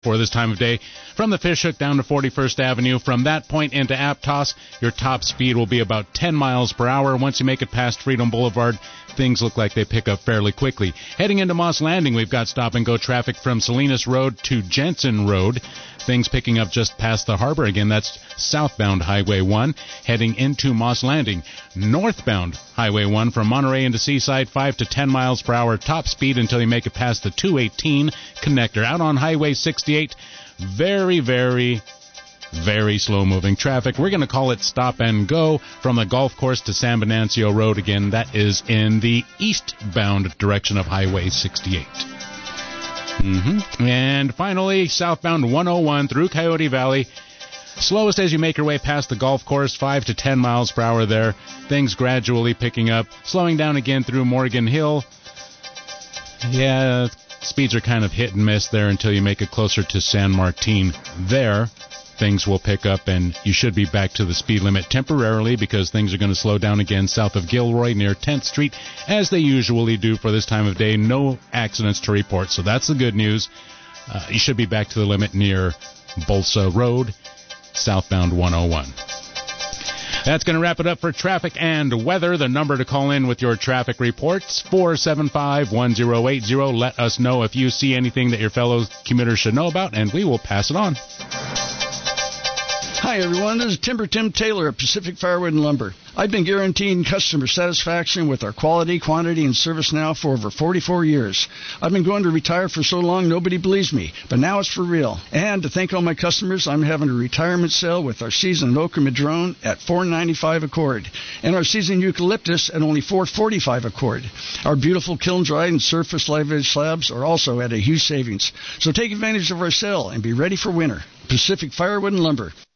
for this time of day. From the Fishhook down to 41st Avenue. From that point into Aptos, your top speed will be about 10 miles per hour. Once you make it past Freedom Boulevard, things look like they pick up fairly quickly. Heading into Moss Landing, we've got stop-and-go traffic from Salinas Road to Jensen Road. Things picking up just past the harbor. Again, that's southbound Highway 1. Heading into Moss Landing, northbound Highway 1 from Monterey into Seaside, 5 to 10 miles per hour. Top speed until you make it past the 218 connector. Out on Highway 68, very, very slow-moving traffic. We're going to call it stop and go from the golf course to San Venancio Road. Again, that is in the eastbound direction of Highway 68. And finally, southbound 101 through Coyote Valley. Slowest as you make your way past the golf course, 5 to 10 miles per hour there. Things gradually picking up. Slowing down again through Morgan Hill. Yeah, speeds are kind of hit and miss there until you make it closer to San Martin. There, things will pick up, and you should be back to the speed limit temporarily because things are going to slow down again south of Gilroy near 10th Street, as they usually do for this time of day. No accidents to report, so that's the good news. You should be back to the limit near Bolsa Road, southbound 101. That's going to wrap it up for traffic and weather. The number to call in with your traffic reports, 475-1080. Let us know if you see anything that your fellow commuters should know about, and we will pass it on. Hi, everyone. This is Timber Tim Taylor of Pacific Firewood and Lumber. I've been guaranteeing customer satisfaction with our quality, quantity, and service now for over 44 years. I've been going to retire for so long nobody believes me, but now it's for real. And to thank all my customers, I'm having a retirement sale with our seasoned oak and madrone at $4.95 a cord, and our seasoned eucalyptus at only $4.45 a cord. Our beautiful kiln-dried and surface live-edge slabs are also at a huge savings. So take advantage of our sale and be ready for winter. Pacific Firewood and Lumber.